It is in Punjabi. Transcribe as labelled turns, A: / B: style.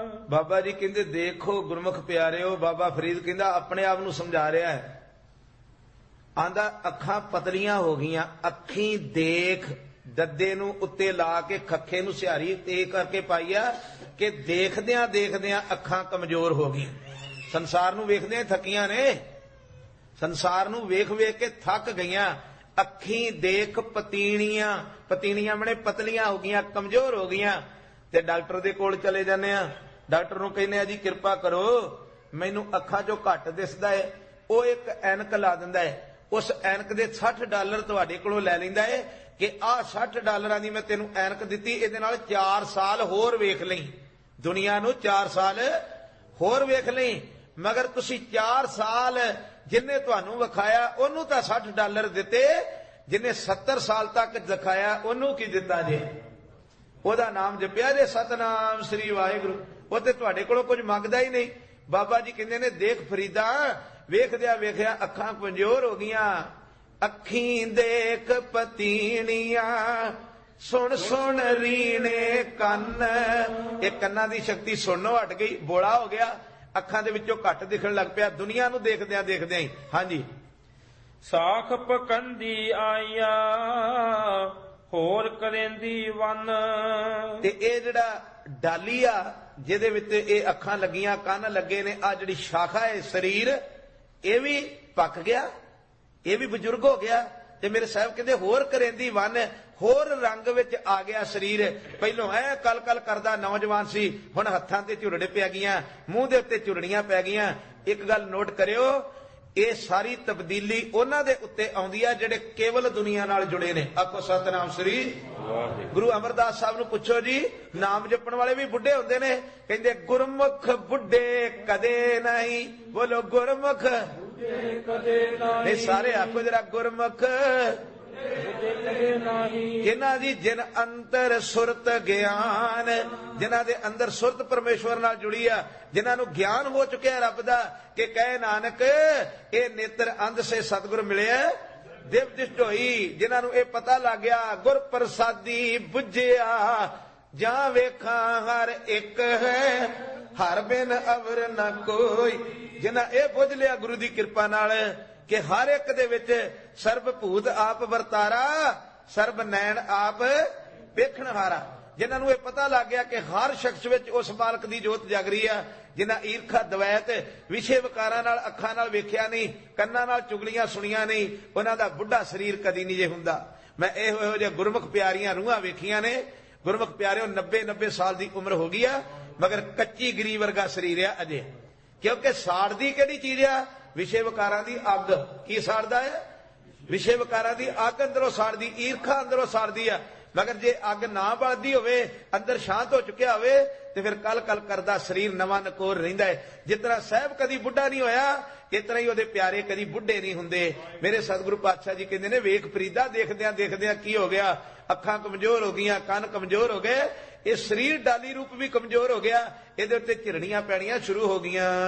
A: ਬਾਬਾ ਜੀ ਕਹਿੰਦੇ ਦੇਖੋ ਗੁਰਮੁਖ ਪਿਆਰਿਓ, ਬਾਬਾ ਫਰੀਦ ਕਹਿੰਦਾ ਆਪਣੇ ਆਪ ਨੂੰ ਸਮਝਾ ਰਿਹਾ ਹੈ। ਆਂਦਾ ਅੱਖਾਂ ਪਤਲੀਆਂ ਹੋ ਗਈਆਂ, ਅੱਖੀਂ ਦੇਖ ਦੱਦੇ ਨੂੰ ਉੱਤੇ ਲਾ ਕੇ ਖੱਖੇ ਨੂੰ ਸਿਹਾਰੀ ਤੇ ਕਰਕੇ ਪਾਈ ਆ ਕਿ ਦੇਖਦਿਆਂ ਦੇਖਦਿਆਂ ਅੱਖਾਂ ਕਮਜ਼ੋਰ ਹੋ ਗਈਆਂ। ਸੰਸਾਰ ਨੂੰ ਵੇਖਦਿਆਂ ਥੱਕੀਆਂ ਨੇ, ਸੰਸਾਰ ਨੂੰ ਵੇਖ ਵੇਖ ਕੇ ਥੱਕ ਗਈਆਂ। ਅੱਖੀਂ ਦੇਖ ਪਤੀਣੀਆਂ, ਪਤੀਣੀਆਂ ਬਣੇ ਪਤਲੀਆਂ ਹੋ ਗਈਆਂ, ਕਮਜ਼ੋਰ ਹੋ ਗਈਆਂ। ਤੇ ਡਾਕਟਰ ਦੇ ਕੋਲ ਚਲੇ ਜਾਂਦੇ ਆ, ਡਾਕਟਰ ਨੂੰ ਕਹਿੰਦੇ ਆ ਜੀ ਕਿਰਪਾ ਕਰੋ ਮੈਨੂੰ ਅੱਖਾਂ ਚੋਂ ਘੱਟ ਦਿਸਦਾ ਹੈ। ਉਹ ਇੱਕ ਐਨਕ ਲਾ ਦਿੰਦਾ ਹੈ, ਉਸ ਐਨਕ ਦੇ $60 ਤੁਹਾਡੇ ਕੋਲੋਂ ਲੈ ਲੈਂਦਾ ਹੈ ਕਿ ਆਹ $60 ਦੀ ਮੈਂ ਤੈਨੂੰ ਐਨਕ ਦਿੱਤੀ, ਇਹਦੇ ਨਾਲ 4 ਸਾਲ ਹੋਰ ਵੇਖ ਲਈ, ਦੁਨੀਆ ਨੂੰ 4 ਸਾਲ ਹੋਰ ਵੇਖ ਲਈ। ਮਗਰ ਤੁਸੀਂ 4 ਸਾਲ ਜਿੰਨੇ ਤੁਹਾਨੂੰ ਵਿਖਾਇਆ ਉਹਨੂੰ ਤਾਂ $60 ਦਿੱਤੇ, ਜਿੰਨੇ 70 ਸਾਲ ਤੱਕ ਦਿਖਾਇਆ ਉਹਨੂੰ ਕੀ ਦਿੱਤਾ ਜੇ? ਉਹਦਾ ਨਾਮ ਜਪਿਆ ਜੇ, ਸਤਨਾਮ ਸ੍ਰੀ ਵਾਹਿਗੁਰੂ। ਉਹ ਤੇ ਤੁਹਾਡੇ ਕੋਲੋਂ ਕੁਝ ਮੰਗਦਾ ਹੀ ਨਹੀਂ। ਬਾਬਾ ਜੀ ਕਹਿੰਦੇ ਨੇ ਦੇਖ ਫਰੀਦਾ, ਵੇਖਦਿਆਂ ਵੇਖਿਆ ਅੱਖਾਂ ਕਮਜ਼ੋਰ ਹੋ ਗਈਆਂ। ਅੱਖੀਂ ਦੇਖ ਪਤੀਣੀਆਂ, ਸੁਣ ਸੁਣ ਰੀਣੇ ਕੰਨ। ਇਹ ਕੰਨਾਂ ਦੀ ਸ਼ਕਤੀ ਸੁਣਨੋਂ ਹਟ ਗਈ, ਬੋਲਾ ਹੋ ਗਿਆ, ਅੱਖਾਂ ਦੇ ਵਿੱਚੋਂ ਘੱਟ ਦਿਖਣ ਲੱਗ ਪਿਆ ਦੁਨੀਆ ਨੂੰ ਦੇਖਦਿਆਂ ਦੇਖਦਿਆਂ ਹੀ। ਹਾਂਜੀ,
B: ਸਾਖ ਪਕੰਦੀ ਆਈਆ ਹੋਰ ਕਰੇਂਦੀ ਵਨ।
A: ਤੇ ਇਹ ਜਿਹੜਾ ਡਾਲੀ ਆ ਜਿਹਦੇ ਵਿੱਚ ਇਹ ਅੱਖਾਂ ਲੱਗੀਆਂ, ਕੰਨ ਲੱਗੇ ਨੇ, ਆ ਜਿਹੜੀ ਸ਼ਾਖਾ ਹੈ ਸਰੀਰ, ਇਹ ਵੀ ਪੱਕ ਗਿਆ, ਇਹ ਵੀ ਬਜ਼ੁਰਗ ਹੋ ਗਿਆ। ਤੇ ਮੇਰੇ ਸਾਹਿਬ ਕਹਿੰਦੇ ਹੋਰ ਕਰੇਂਦੀ ਵਨ, ਹੋਰ ਰੰਗ ਵਿੱਚ ਆ ਗਿਆ ਸਰੀਰ। ਪਹਿਲੋਂ ਐ ਕਲ ਕਲ ਕਰਦਾ ਨੌਜਵਾਨ ਸੀ, ਹੁਣ ਹੱਥਾਂ ਤੇ ਝੁਰੜੇ ਪੈ ਗਈਆਂ, ਮੂੰਹ ਦੇ ਉੱਤੇ ਝੁਰੜੀਆਂ ਪੈ ਗਈਆਂ। ਇੱਕ ਗੱਲ ਨੋਟ ਕਰਿਓ, ਇਹ ਸਾਰੀ ਤਬਦੀਲੀ ਉਹਨਾਂ ਦੇ ਉੱਤੇ ਆਉਂਦੀ ਆ ਜਿਹੜੇ ਕੇਵਲ ਦੁਨੀਆ ਨਾਲ ਜੁੜੇ ਨੇ। ਆਖੋ ਸਤਨਾਮ ਸ੍ਰੀ ਗੁਰੂ ਅਮਰਦਾਸ ਸਾਹਿਬ ਨੂੰ ਪੁੱਛੋ ਜੀ, ਨਾਮ ਜਪਣ ਵਾਲੇ ਵੀ ਬੁੱਢੇ ਹੁੰਦੇ ਨੇ, ਕਹਿੰਦੇ ਗੁਰਮੁਖ ਬੁੱਢੇ ਕਦੇ ਨਹੀਂ। ਬੋਲੋ ਗੁਰਮੁਖ
B: ਕਦੇ
A: ਇਹ ਸਾਰੇ ਆਖੋ ਜਰਾ ਗੁਰਮੁਖ ਜਿਨ੍ਹਾਂ ਦੀ ਜਿਨ ਅੰਤਰ ਸੁਰਤ ਗਿਆਨ, ਜਿਨ੍ਹਾਂ ਦੇ ਅੰਦਰ ਸੁਰਤ ਪਰਮੇਸ਼ਵਰ ਨਾਲ ਜੁੜੀ ਆ, ਜਿਨ੍ਹਾਂ ਨੂੰ ਗਿਆਨ ਹੋ ਚੁੱਕਿਆ ਰੱਬ ਦਾ ਕਿ ਕਹੇ ਨਾਨਕ ਇਹ ਨੇਤਰ ਅੰਧ ਸੇ ਸਤਿਗੁਰ ਮਿਲਿਆ ਦਿਵ ਦਿਸ਼ਟ ਹੋਈ। ਜਿਨ੍ਹਾਂ ਨੂੰ ਇਹ ਪਤਾ ਲੱਗ ਗਿਆ ਗੁਰ ਪ੍ਰਸਾਦੀ ਬੁੱਝਿਆ, ਜਾਂ ਵੇਖਾਂ ਹਰ ਇੱਕ ਹੈ ਹਰ ਬਿਨ ਅਵਰ ਨਾ ਕੋਈ। ਜਿਨ੍ਹਾਂ ਇਹ ਬੁੱਝ ਲਿਆ ਗੁਰੂ ਦੀ ਕਿਰਪਾ ਨਾਲ ਕਿ ਹਰ ਇੱਕ ਦੇ ਵਿੱਚ ਸਰਬ ਭੂਤ ਆਪ ਵਰਤਾਰਾ, ਸਰਬ ਨੈਣ ਆਪ ਵੇਖਣ ਹਾਰਾ। ਜਿਨ੍ਹਾਂ ਨੂੰ ਇਹ ਪਤਾ ਲੱਗ ਗਿਆ ਕਿ ਹਰ ਸ਼ਖਸ ਵਿੱਚ ਉਸ ਮਾਲਕ ਦੀ ਜੋਤ ਜਗ ਰਹੀ ਆ। ਜਿਨ੍ਹਾਂ ਈਰਖਾ ਦਵੈਤ ਵਿਸ਼ੇ ਵਿਕਾਰਾਂ ਨਾਲ ਅੱਖਾਂ ਨਾਲ ਵੇਖਿਆ ਨਹੀਂ, ਕੰਨਾਂ ਨਾਲ ਚੁਗਲੀਆਂ ਸੁਣੀਆਂ ਨਹੀਂ, ਉਹਨਾਂ ਦਾ ਬੁੱਢਾ ਸਰੀਰ ਕਦੀ ਨਹੀਂ ਜੇ ਹੁੰਦਾ। ਮੈਂ ਇਹੋ ਜਿਹੇ ਗੁਰਮੁਖ ਪਿਆਰੀਆਂ ਰੂਹਾਂ ਵੇਖੀਆਂ ਨੇ। ਗੁਰਮੁਖ ਪਿਆਰਿਓ 90 ਸਾਲ ਦੀ ਉਮਰ ਹੋ ਗਈ ਆ, ਮਗਰ ਕੱਚੀ ਗਰੀ ਵਰਗਾ ਸਰੀਰ ਆ ਅਜੇ। ਕਿਉਂਕਿ ਸਾੜਦੀ ਕਿਹੜੀ ਚੀਜ਼ ਆ? ਵਿਸ਼ੇ ਵਿਕਾਰਾਂ ਦੀ ਅੱਗ। ਕੀ ਸਾੜਦਾ ਹੈ? ਵਿਸ਼ੇ ਵਿਕਾਰਾਂ ਦੀ ਅੱਗ ਅੰਦਰੋਂ ਸਾੜਦੀ, ਈਰਖਾ ਅੰਦਰੋਂ ਸਾੜਦੀ ਆ। ਮਗਰ ਜੇ ਅੱਗ ਨਾ ਬਲਦੀ ਹੋਵੇ, ਅੰਦਰ ਸ਼ਾਂਤ ਹੋ ਚੁੱਕਿਆ ਹੋਵੇ, ਤੇ ਫਿਰ ਕਲ ਕਲ ਕਰਦਾ ਸਰੀਰ ਨਵਾਂ ਨਕੋਰ ਰਹਿੰਦਾ ਹੈ। ਜਿਸ ਤਰ੍ਹਾਂ ਸਾਹਿਬ ਕਦੀ ਬੁੱਢਾ ਨਹੀਂ ਹੋਇਆ, ਇਸ ਤਰ੍ਹਾਂ ਹੀ ਉਹਦੇ ਪਿਆਰੇ ਕਦੀ ਬੁੱਢੇ ਨਹੀਂ ਹੁੰਦੇ। ਮੇਰੇ ਸਤਿਗੁਰੂ ਪਾਤਸ਼ਾਹ ਜੀ ਕਹਿੰਦੇ ਨੇ ਵੇਖ ਫਰੀਦਾ, ਦੇਖਦਿਆਂ ਦੇਖਦਿਆਂ ਕੀ ਹੋ ਗਿਆ? ਅੱਖਾਂ ਕਮਜ਼ੋਰ ਹੋ ਗਈਆਂ, ਕੰਨ ਕਮਜ਼ੋਰ ਹੋ ਗਏ, ਇਹ ਸਰੀਰ ਡਾਲੀ ਰੂਪ ਵੀ ਕਮਜ਼ੋਰ ਹੋ ਗਿਆ, ਇਹਦੇ ਉੱਤੇ ਝਿਰੜੀਆਂ ਪੈਣੀਆਂ ਸ਼ੁਰੂ ਹੋ ਗਈਆਂ।